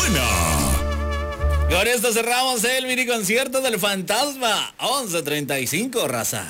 Con esto cerramos el mini concierto del Fantasma. 11:35, raza.